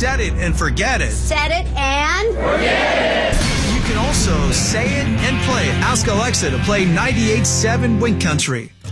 set it and forget it. Set it and forget it. You can also say it and play it. Ask Alexa to play 98.7 Wink Country.